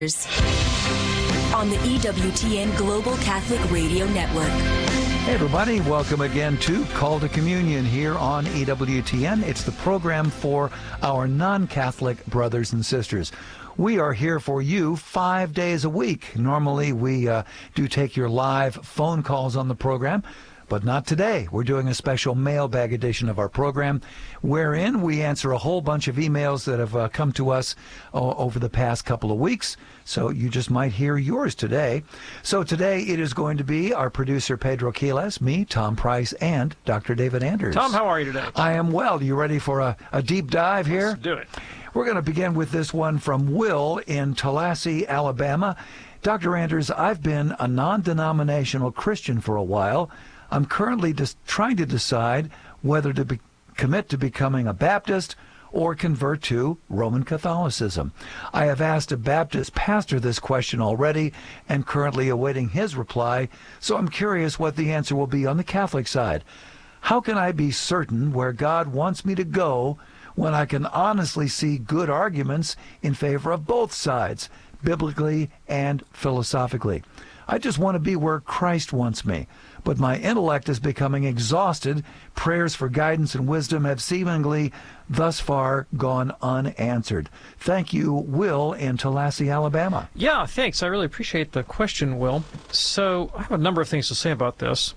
on the EWTN Global Catholic Radio Network. Hey everybody, welcome again to Call to Communion here on EWTN. It's the program for our non-Catholic brothers and sisters. We are here for you 5 days a week. Normally we do take your live phone calls on the program, but not today. We're doing a special mailbag edition of our program wherein we answer a whole bunch of emails that have come to us over the past couple of weeks. So you just might hear yours today. So today it is going to be our producer Pedro Quiles, me, Tom Price, and Dr. David Anders. Tom, how are you today? I am well. You ready for a deep dive here? Let's do it. We're going to begin with this one from Will in Tallahassee, Alabama. Dr. Anders, I've been a non-denominational Christian for a while. I'm currently just trying to decide whether to commit to becoming a Baptist or convert to Roman Catholicism. I have asked a Baptist pastor this question already and currently awaiting his reply, so I'm curious what the answer will be on the Catholic side. How can I be certain where God wants me to go when I can honestly see good arguments in favor of both sides, biblically and philosophically? I just want to be where Christ wants me, but my intellect is becoming exhausted. Prayers for guidance and wisdom have seemingly thus far gone unanswered. Thank you, Will in Tallahassee, Alabama. Yeah, thanks. I really appreciate the question, Will. So I have a number of things to say about this.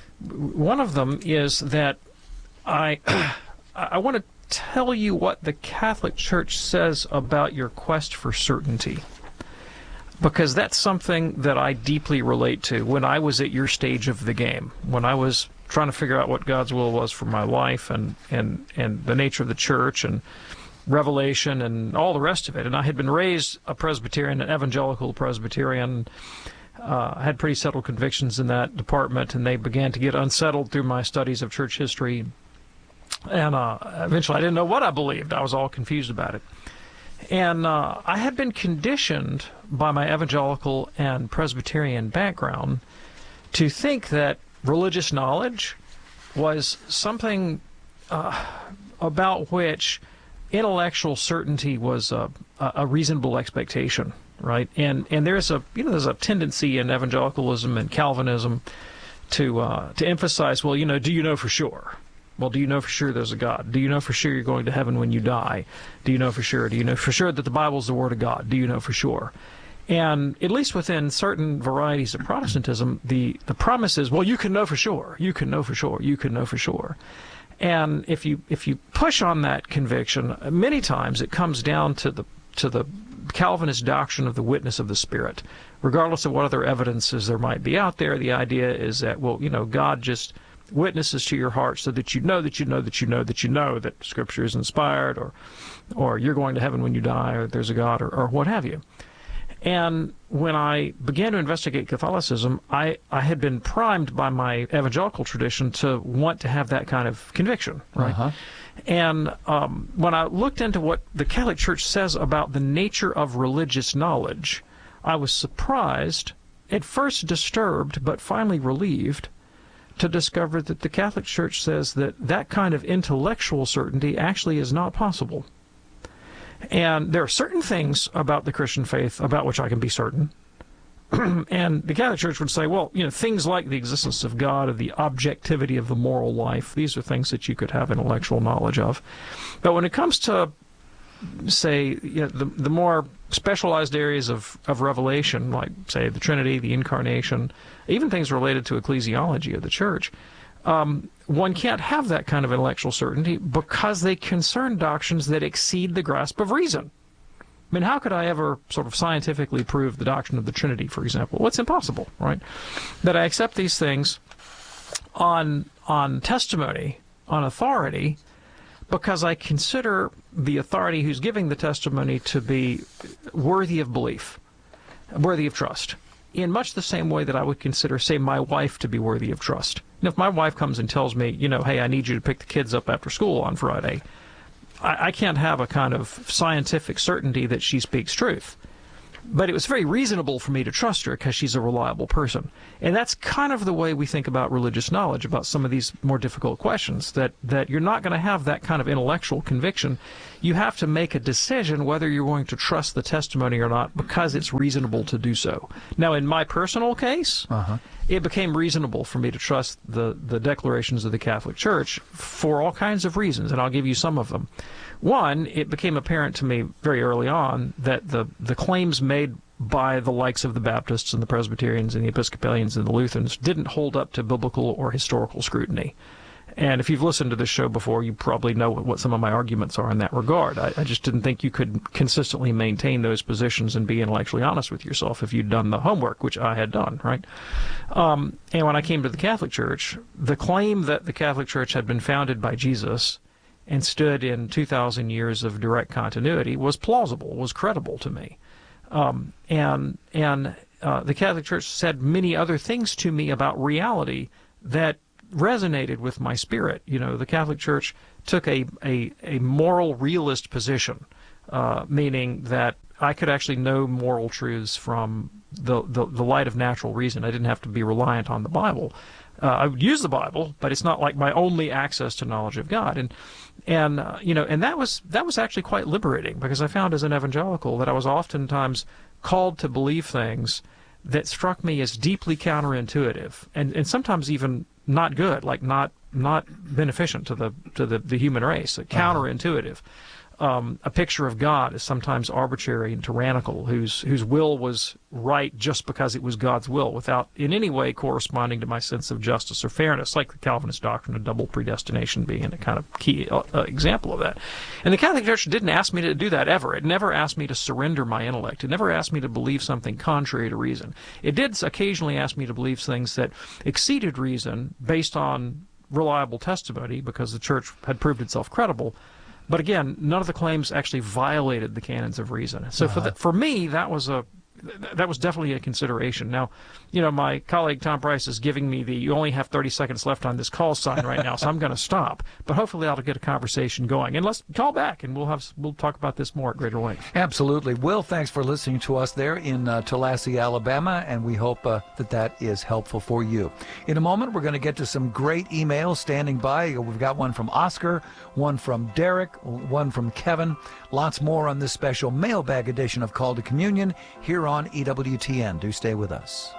One of them is that I want to tell you what the Catholic Church says about your quest for certainty, because that's something that I deeply relate to when I was at your stage of the game, when I was trying to figure out what God's will was for my life and the nature of the church and revelation and all the rest of it. And I had been raised a Presbyterian, an evangelical Presbyterian. I had pretty settled convictions in that department, and they began to get unsettled through my studies of church history. And eventually I didn't know what I believed. I was all confused about it. And I had been conditioned by my evangelical and Presbyterian background to think that religious knowledge was something about which intellectual certainty was a reasonable expectation, right? And there's a tendency in evangelicalism and Calvinism to emphasize, well, do you know for sure? Well, do you know for sure there's a God? Do you know for sure you're going to heaven when you die? Do you know for sure? Do you know for sure that the Bible is the Word of God? Do you know for sure? And at least within certain varieties of Protestantism, the promise is, well, you can know for sure. You can know for sure. You can know for sure. And if you push on that conviction, many times it comes down to the Calvinist doctrine of the witness of the Spirit. Regardless of what other evidences there might be out there, the idea is that, well, God just witnesses to your heart so that you know that Scripture is inspired, or you're going to heaven when you die, or there's a God, or what have you. And when I began to investigate Catholicism, I had been primed by my evangelical tradition to want to have that kind of conviction, right? Uh-huh. And when I looked into what the Catholic Church says about the nature of religious knowledge, I was surprised, at first disturbed, but finally relieved, to discover that the Catholic Church says that kind of intellectual certainty actually is not possible. And there are certain things about the Christian faith about which I can be certain. And the Catholic Church would say, well, things like the existence of God or the objectivity of the moral life, these are things that you could have intellectual knowledge of. But when it comes to, say, the more specialized areas of revelation, like, say, the Trinity, the Incarnation, even things related to ecclesiology of the Church, one can't have that kind of intellectual certainty because they concern doctrines that exceed the grasp of reason. I mean, how could I ever sort of scientifically prove the doctrine of the Trinity, for example? Well, it's impossible, right? That I accept these things on testimony, on authority, because I consider the authority who's giving the testimony to be worthy of belief, worthy of trust, in much the same way that I would consider, say, my wife to be worthy of trust. And if my wife comes and tells me, hey, I need you to pick the kids up after school on Friday, I can't have a kind of scientific certainty that she speaks truth. But it was very reasonable for me to trust her because she's a reliable person. And that's kind of the way we think about religious knowledge, about some of these more difficult questions, that you're not going to have that kind of intellectual conviction. You have to make a decision whether you're going to trust the testimony or not because it's reasonable to do so. Now, in my personal case, it became reasonable for me to trust the declarations of the Catholic Church for all kinds of reasons, and I'll give you some of them. One, it became apparent to me very early on that the claims made by the likes of the Baptists and the Presbyterians and the Episcopalians and the Lutherans didn't hold up to biblical or historical scrutiny. And if you've listened to this show before, you probably know what some of my arguments are in that regard. I just didn't think you could consistently maintain those positions and be intellectually honest with yourself if you'd done the homework, which I had done, right? And when I came to the Catholic Church, the claim that the Catholic Church had been founded by Jesus and stood in 2,000 years of direct continuity was plausible, was credible to me. And the Catholic Church said many other things to me about reality that resonated with my spirit. You know, the Catholic Church took a moral realist position, meaning that I could actually know moral truths from the light of natural reason. I didn't have to be reliant on the Bible. I would use the Bible, but it's not like my only access to knowledge of God. And that was actually quite liberating, because I found as an evangelical that I was oftentimes called to believe things that struck me as deeply counterintuitive and sometimes even not good, like not beneficent to the human race, counterintuitive. A picture of God is sometimes arbitrary and tyrannical, whose will was right just because it was God's will, without in any way corresponding to my sense of justice or fairness, like the Calvinist doctrine of double predestination being a kind of key example of that. And the Catholic Church didn't ask me to do that ever. It never asked me to surrender my intellect. It never asked me to believe something contrary to reason. It did occasionally ask me to believe things that exceeded reason based on reliable testimony, because the Church had proved itself credible. But again, none of the claims actually violated the canons of reason. So for me, that was definitely a consideration. Now, my colleague Tom Price is giving me the "you only have 30 seconds left on this call" sign right now, so I'm going to stop. But hopefully that'll get a conversation going. And let's call back, and we'll talk about this more at greater length. Absolutely. Will, thanks for listening to us there in Tallahassee, Alabama, and we hope that is helpful for you. In a moment, we're going to get to some great emails standing by. We've got one from Oscar, one from Derek, one from Kevin. Lots more on this special mailbag edition of Call to Communion here on EWTN. Do stay with us.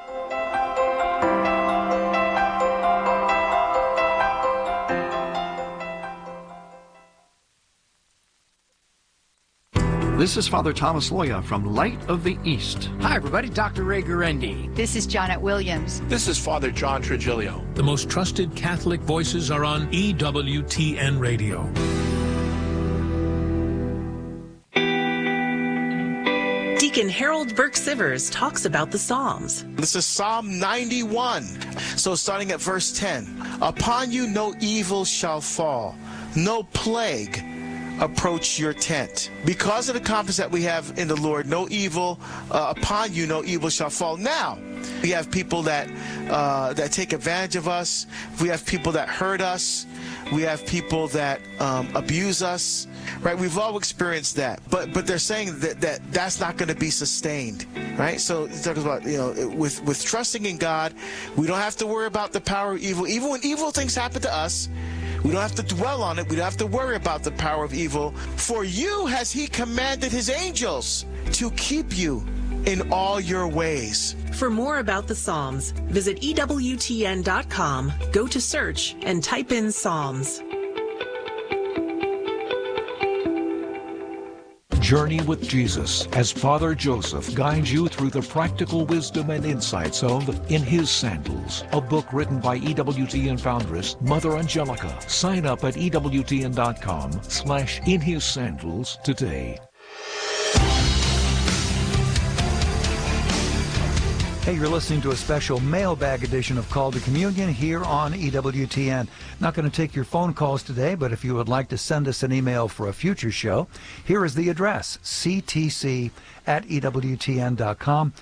This is Father Thomas Loya from Light of the East. Hi, everybody. Dr. Ray Guarendi. This is Janet Williams. This is Father John Trigilio. The most trusted Catholic voices are on EWTN Radio. Deacon Harold Burke-Sivers talks about the Psalms. This is Psalm 91. So starting at verse 10. Upon you no evil shall fall, no plague approach your tent. Because of the confidence that we have in the Lord, no evil upon you, no evil shall fall. Now, we have people that take advantage of us. We have people that hurt us. We have people that abuse us. Right? We've all experienced that. But they're saying that's not going to be sustained. Right? So it talks about, with trusting in God, we don't have to worry about the power of evil. Even when evil things happen to us, we don't have to dwell on it. We don't have to worry about the power of evil. For you has he commanded his angels to keep you in all your ways. For more about the Psalms, visit EWTN.com, go to search, and type in Psalms. Journey with Jesus as Father Joseph guides you through the practical wisdom and insights of In His Sandals, a book written by EWTN foundress Mother Angelica. Sign up at EWTN.com/InHisSandals today. Hey, you're listening to a special mailbag edition of Call to Communion here on EWTN. Not going to take your phone calls today, but if you would like to send us an email for a future show, here is the address, ctc@EWTN.com,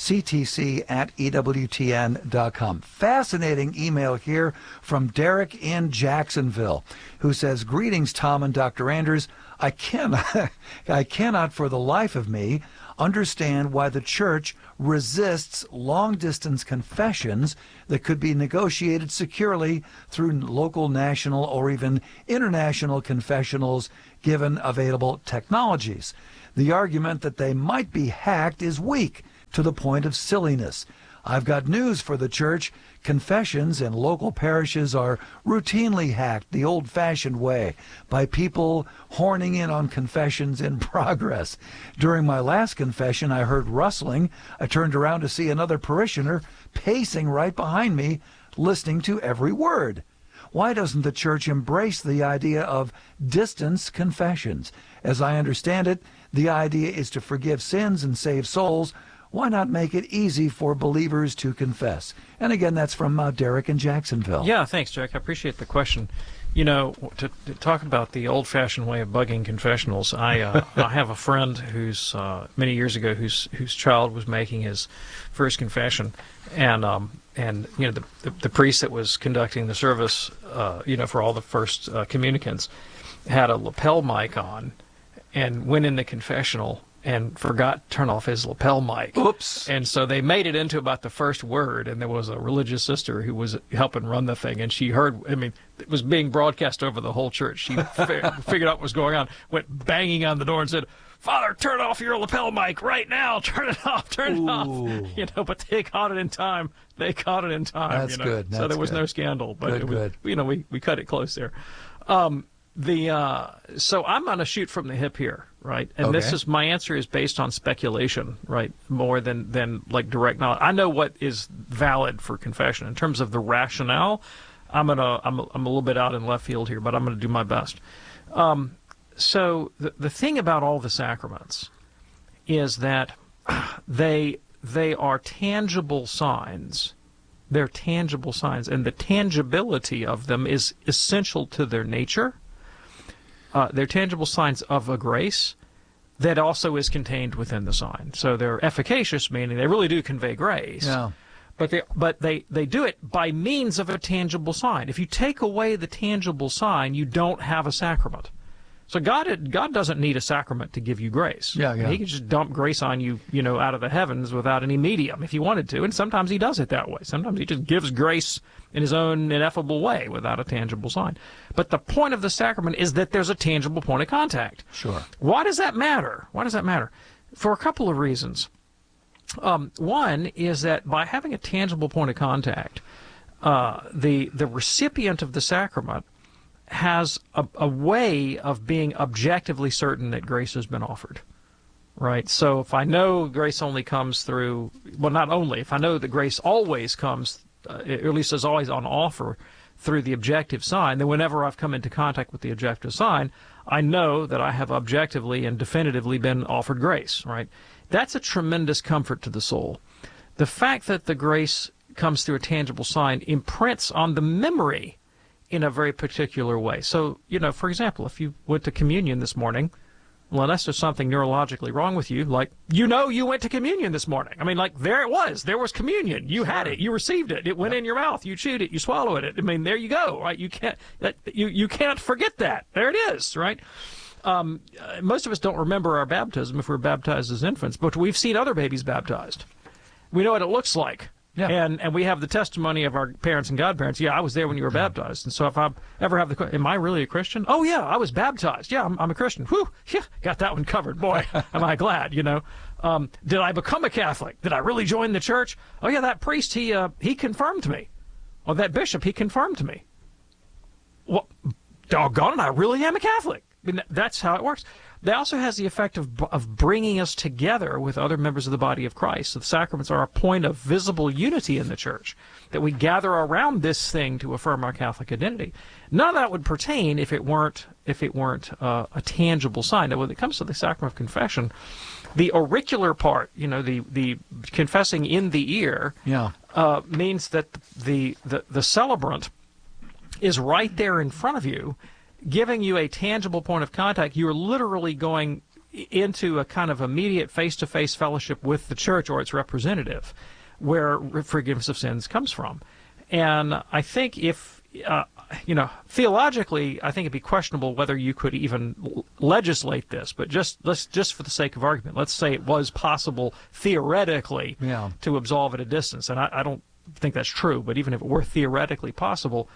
ctc@EWTN.com. Fascinating email here from Derek in Jacksonville, who says, "Greetings, Tom and Dr. Anders. I cannot for the life of me understand why the church resists long-distance confessions that could be negotiated securely through local, national, or even international confessionals given available technologies. The argument that they might be hacked is weak to the point of silliness. I've got news for the church. Confessions in local parishes are routinely hacked the old-fashioned way by people horning in on confessions in progress. During my last confession, I heard rustling. I turned around to see another parishioner pacing right behind me, listening to every word. Why doesn't the church embrace the idea of distance confessions? As I understand it, the idea is to forgive sins and save souls. Why not make it easy for believers to confess? And again, that's from Derek in Jacksonville. Yeah, thanks, Jack. I appreciate the question. You know, to talk about the old-fashioned way of bugging confessionals, I have a friend who's many years ago whose child was making his first confession, and you know the priest that was conducting the service, you know, for all the first communicants, had a lapel mic on, and went in the confessional and forgot to turn off his lapel mic. Oops. And so they made it into about the first word, and there was a religious sister who was helping run the thing, and she heard, I mean, it was being broadcast over the whole church. She figured out what was going on, went banging on the door and said, "Father, turn off your lapel mic right now. Turn it off, turn it off." You know, but they caught it in time. They caught it in time. That's you know? good. That's so there was good. no scandal. But Good. You know, we cut it close there. So I'm going to shoot from the hip here, right? And Okay. this is my answer is based on speculation, right? More than like direct knowledge. I know what is valid for confession in terms of the rationale. I'm a little bit out in left field here, but I'm going to do my best. So the thing about all the sacraments is that they are tangible signs. They're tangible signs, and the tangibility of them is essential to their nature. They're tangible signs of a grace that also is contained within the sign. So they're efficacious, meaning they really do convey grace. Yeah. But they do it by means of a tangible sign. If you take away the tangible sign, you don't have a sacrament. So God doesn't need a sacrament to give you grace. Yeah. He can just dump grace on you, you know, out of the heavens without any medium if he wanted to. And sometimes he does it that way. Sometimes he just gives grace in his own ineffable way without a tangible sign. But the point of the sacrament is that there's a tangible point of contact. Sure. Why does that matter? Why does that matter? For a couple of reasons. One is that by having a tangible point of contact, the recipient of the sacrament has a way of being objectively certain that grace has been offered, right? So if I know grace only comes through, well, not only, if I know that grace always comes, or at least is always on offer through the objective sign, then whenever I've come into contact with the objective sign, I know that I have objectively and definitively been offered grace, right? That's a tremendous comfort to the soul. The fact that the grace comes through a tangible sign imprints on the memory in a very particular way. So, you know, for example, if you went to communion this morning, well, unless there's something neurologically wrong with you, like, you know you went to communion this morning. I mean, like, there it was. There was communion. You had it. You received it. It went in your mouth. You chewed it. You swallowed it. I mean, there you go, right? You can't forget that. There it is, right? Most of us don't remember our baptism if we're baptized as infants, but we've seen other babies baptized. We know what it looks like. Yeah. And we have the testimony of our parents and godparents. Yeah, I was there when you were baptized. And so if I ever have the question, am I really a Christian? Oh, yeah, I was baptized. Yeah, I'm a Christian. Whew, yeah, got that one covered. Boy, am I glad, you know. Did I become a Catholic? Did I really join the church? Oh, yeah, that priest, he confirmed me. Or that bishop, he confirmed me. Well, doggone it, I really am a Catholic. I mean, that's how it works. That also has the effect of bringing us together with other members of the body of Christ. So the sacraments are a point of visible unity in the church, that we gather around this thing to affirm our Catholic identity. None of that would pertain if it weren't a tangible sign. Now, when it comes to the sacrament of confession, the auricular part, you know, the confessing in the ear, means that the celebrant is right there in front of you, giving you a tangible point of contact. You're literally going into a kind of immediate face-to-face fellowship with the church or its representative, where forgiveness of sins comes from. And I think if theologically, I think it'd be questionable whether you could even legislate this. But just for the sake of argument, let's say it was possible theoretically to absolve at a distance, and I don't think that's true. But even if it were theoretically possible,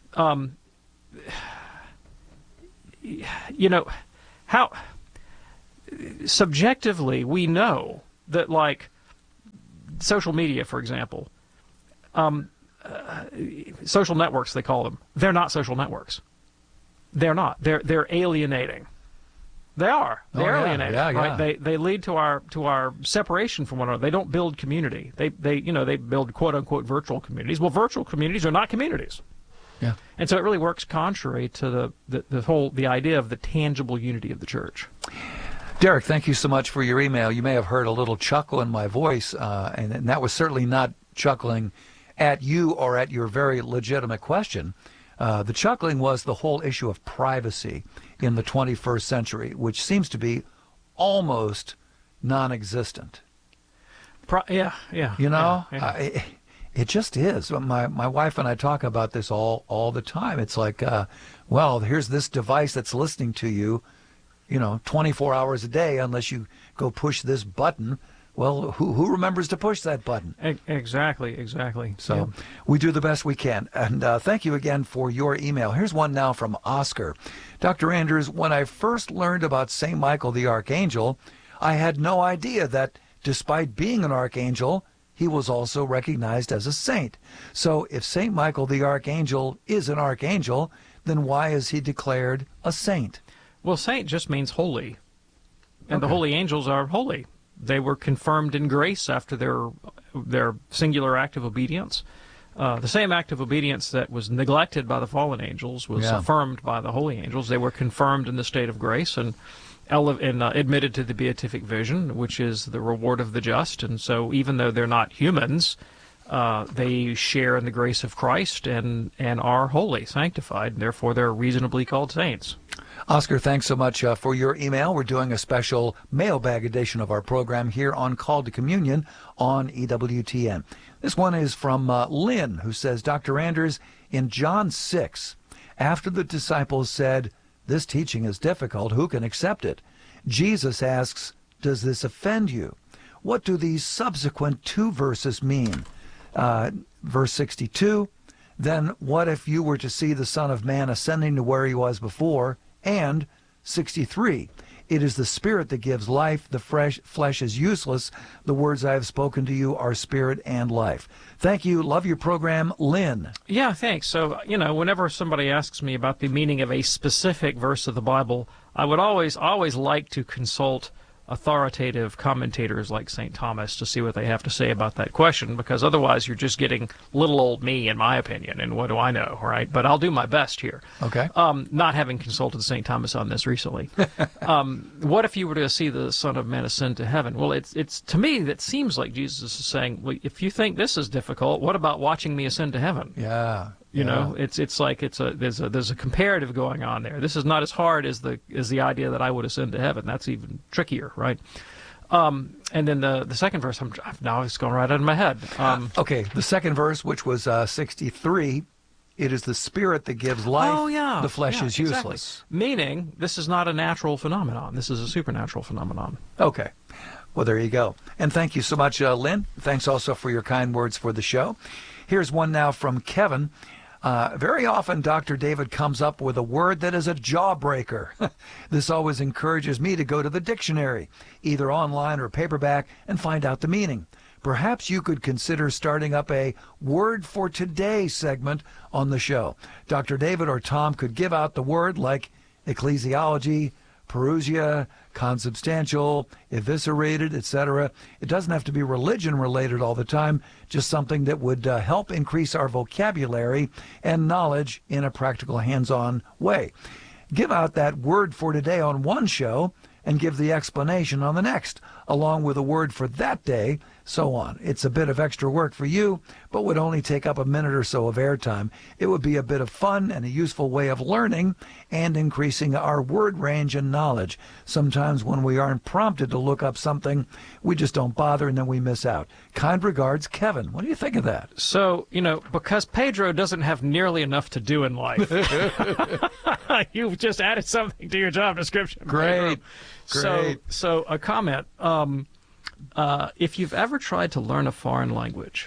how subjectively we know that, like social media, for example. Social networks, they call them. They're not social networks. They're not. They're alienating. They are. They're alienating. Right? They lead to our separation from one another. They don't build community. They build quote unquote virtual communities. Well, virtual communities are not communities. Yeah. And so it really works contrary to the idea of the tangible unity of the church. Derek, thank you so much for your email. You may have heard a little chuckle in my voice, and that was certainly not chuckling at you or at your very legitimate question. The chuckling was the whole issue of privacy in the 21st century, which seems to be almost non-existent. It just is. My wife and I talk about this all the time. It's like, here's this device that's listening to you, 24 hours a day, unless you go push this button. Well, who remembers to push that button? Exactly. So we do the best we can. And thank you again for your email. Here's one now from Oscar. Dr. Anders, when I first learned about St. Michael the Archangel, I had no idea that despite being an archangel, he was also recognized as a saint. So if St. Michael the Archangel is an archangel, then why is he declared a saint? Well, saint just means holy. And the holy angels are holy. They were confirmed in grace after their singular act of obedience. The same act of obedience that was neglected by the fallen angels was affirmed by the holy angels. They were confirmed in the state of grace and admitted to the beatific vision, which is the reward of the just. And so even though they're not humans, they share in the grace of Christ and are holy, sanctified, and therefore they're reasonably called saints. Oscar, thanks so much for your email. We're doing a special mailbag edition of our program here on Call to Communion on EWTN. This one is from Lynn, who says, Dr. Anders, in John 6, after the disciples said, this teaching is difficult, who can accept it? Jesus asks, does this offend you? What do these subsequent two verses mean? Verse 62, then what if you were to see the Son of Man ascending to where he was before? And 63, it is the Spirit that gives life. The flesh is useless. The words I have spoken to you are spirit and life. Thank you. Love your program, Lynn. Yeah, thanks. So, whenever somebody asks me about the meaning of a specific verse of the Bible, I would always like to consult authoritative commentators like St. Thomas to see what they have to say about that question, because otherwise you're just getting little old me, in my opinion, and what do I know, right? But I'll do my best here. Okay. Not having consulted St. Thomas on this recently. What if you were to see the Son of Man ascend to heaven? Well, it's to me that seems like Jesus is saying, well, if you think this is difficult, what about watching me ascend to heaven? Yeah. It's like there's a comparative going on there. This is not as hard as the idea that I would ascend to heaven. That's even trickier, right? And then the second verse, now it's going right out of my head. Okay, the second verse, which was 63, it is the Spirit that gives life. Oh, yeah. The flesh is useless. Exactly. Meaning, this is not a natural phenomenon. This is a supernatural phenomenon. Okay. Well, there you go. And thank you so much, Lynn. Thanks also for your kind words for the show. Here's one now from Kevin. Very often, Dr. David comes up with a word that is a jawbreaker. This always encourages me to go to the dictionary, either online or paperback, and find out the meaning. Perhaps you could consider starting up a Word for Today segment on the show. Dr. David or Tom could give out the word like ecclesiology, parousia, consubstantial, eviscerated, etc. It doesn't have to be religion-related all the time, just something that would help increase our vocabulary and knowledge in a practical, hands-on way. Give out that word for today on one show, and give the explanation on the next, along with a word for that day, so on. It's a bit of extra work for you, but would only take up a minute or so of airtime. It would be a bit of fun and a useful way of learning and increasing our word range and knowledge. Sometimes when we aren't prompted to look up something, we just don't bother and then we miss out. Kind regards, Kevin. What do you think of that? So, because Pedro doesn't have nearly enough to do in life, you've just added something to your job description. Great. So a comment. If you've ever tried to learn a foreign language,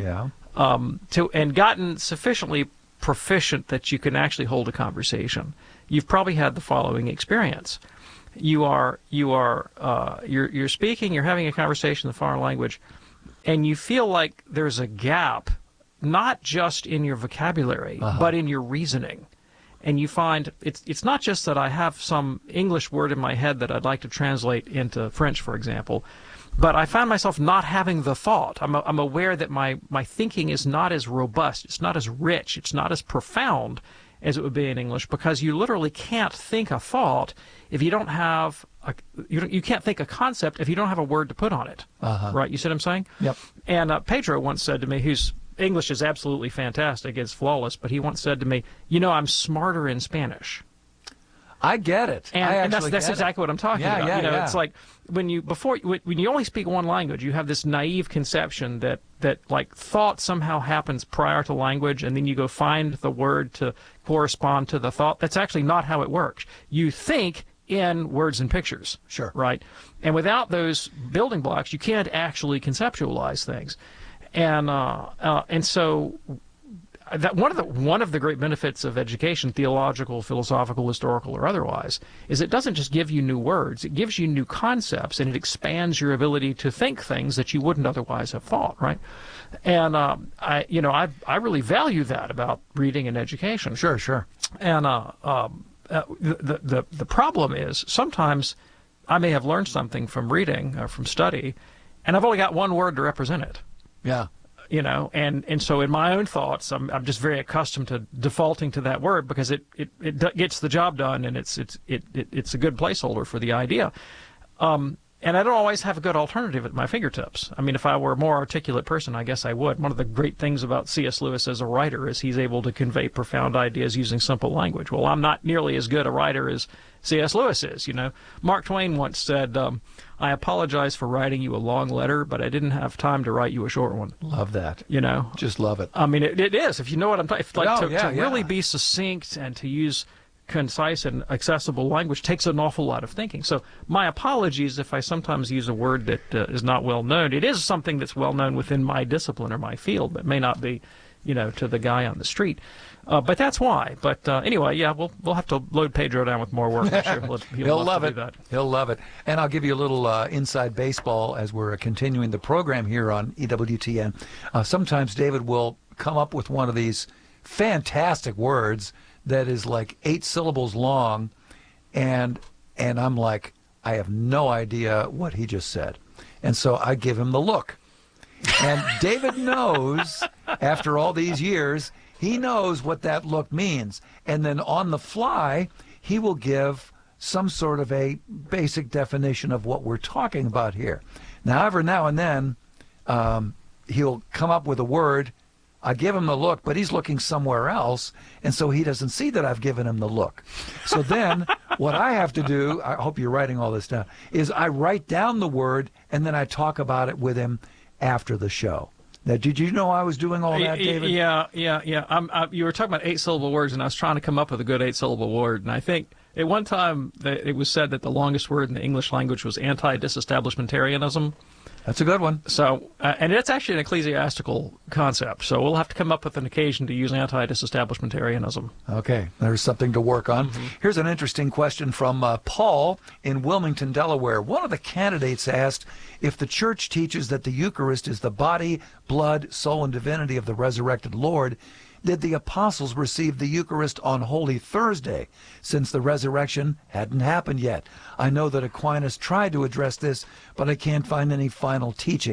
and gotten sufficiently proficient that you can actually hold a conversation, you've probably had the following experience. You're speaking, you're having a conversation in the foreign language, and you feel like there's a gap, not just in your vocabulary, but in your reasoning. And you find it's not just that I have some English word in my head that I'd like to translate into French, for example, but I find myself not having the thought. I'm aware that my thinking is not as robust, it's not as rich, it's not as profound as it would be in English, because you literally can't think a thought if you don't have you can't think a concept if you don't have a word to put on it. Right? You see what I'm saying? Yep. And Pedro once said to me, whose English is absolutely fantastic, it's flawless, but he once said to me, I'm smarter in Spanish. I get it. And that's exactly what I'm talking about. Yeah. It's like when you only speak one language, you have this naive conception that like thought somehow happens prior to language, and then you go find the word to correspond to the thought. That's actually not how it works. You think in words and pictures. Sure. Right? And without those building blocks, you can't actually conceptualize things. And so that one of the great benefits of education, theological, philosophical, historical, or otherwise, is it doesn't just give you new words; it gives you new concepts, and it expands your ability to think things that you wouldn't otherwise have thought. Right? And I really value that about reading and education. Sure. And the problem is sometimes I may have learned something from reading or from study, and I've only got one word to represent it. Yeah. And so in my own thoughts, I'm just very accustomed to defaulting to that word because it gets the job done, and it's a good placeholder for the idea. And I don't always have a good alternative at my fingertips. I mean, if I were a more articulate person, I guess I would. One of the great things about C.S. Lewis as a writer is he's able to convey profound ideas using simple language. Well, I'm not nearly as good a writer as C.S. Lewis is, Mark Twain once said, I apologize for writing you a long letter, but I didn't have time to write you a short one. Love that. Just love it. I mean, it is, if you know what I'm talking about. To really be succinct and to use concise and accessible language takes an awful lot of thinking. So my apologies if I sometimes use a word that is not well known. It is something that's well known within my discipline or my field, but may not be, to the guy on the street. But that's why. But anyway, we'll have to load Pedro down with more work. I'm sure He'll love it. He'll love it. And I'll give you a little inside baseball as we're continuing the program here on EWTN. Sometimes David will come up with one of these fantastic words that is like 8 syllables long, and I'm like, I have no idea what he just said. And so I give him the look. And David knows, after all these years, he knows what that look means. And then on the fly, he will give some sort of a basic definition of what we're talking about here. Now, every now and then, he'll come up with a word. I give him the look, but he's looking somewhere else, and so he doesn't see that I've given him the look. So then what I have to do, I hope you're writing all this down, is I write down the word, and then I talk about it with him after the show. Now, did you know I was doing all that, David? Yeah. You were talking about 8-syllable words, and I was trying to come up with a good 8-syllable word, and I think at one time it was said that the longest word in the English language was anti-disestablishmentarianism. That's a good one. So, and it's actually an ecclesiastical concept, so we'll have to come up with an occasion to use anti-disestablishmentarianism. Okay, there's something to work on. Mm-hmm. Here's an interesting question from Paul in Wilmington, Delaware. One of the candidates asked if the church teaches that the Eucharist is the body, blood, soul, and divinity of the resurrected Lord, did the apostles receive the Eucharist on Holy Thursday, since the resurrection hadn't happened yet? I know that Aquinas tried to address this, but I can't find any final teaching.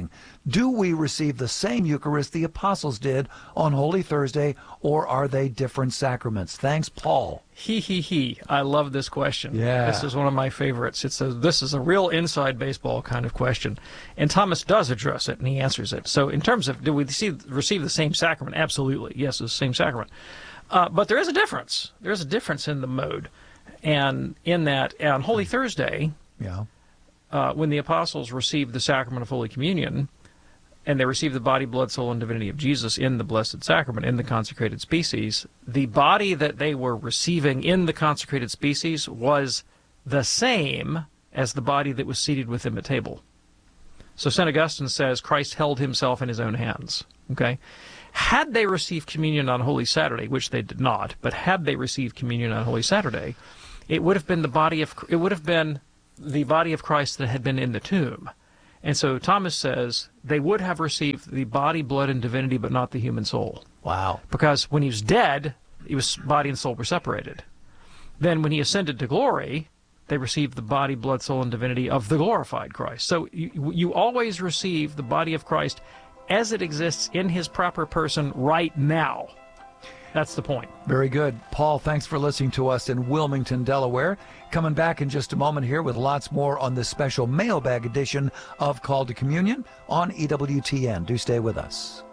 Do we receive the same Eucharist the apostles did on Holy Thursday, or are they different sacraments? Thanks, Paul. I love this question. Yeah. This is one of my favorites. This is a real inside baseball kind of question. And Thomas does address it, and he answers it. So in terms of, do we receive the same sacrament? Absolutely. Yes, it's the same sacrament. But there is a difference. There is a difference in the mode. And in that, on Holy Thursday, when the apostles received the sacrament of Holy Communion, and they received the body, blood, soul, and divinity of Jesus in the Blessed Sacrament, in the consecrated species, the body that they were receiving in the consecrated species was the same as the body that was seated with him at table. So St. Augustine says Christ held himself in his own hands. Okay? Had they received communion on Holy Saturday, which they did not, but had they received communion on Holy Saturday, it would have been the body of Christ that had been in the tomb. And so Thomas says they would have received the body, blood, and divinity, but not the human soul. Wow. Because when he was dead, body and soul were separated. Then when he ascended to glory, they received the body, blood, soul, and divinity of the glorified Christ. So you always receive the body of Christ as it exists in his proper person right now. That's the point. Very good. Paul, thanks for listening to us in Wilmington, Delaware. Coming back in just a moment here with lots more on this special mailbag edition of Call to Communion on EWTN. Do stay with us.